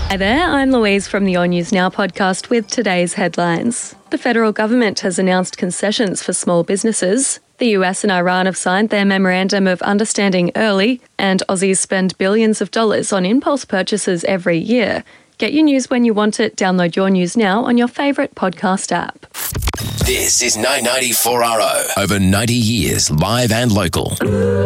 Hi there, I'm Louise from the On News Now podcast with today's headlines. The federal government has announced concessions for small businesses. The US and Iran have signed their Memorandum of Understanding early, and Aussies spend billions of dollars on impulse purchases every year. Get your news when you want it. Download Your News Now on your favourite podcast app. This is 990 4RO. Over 90 years, live and local.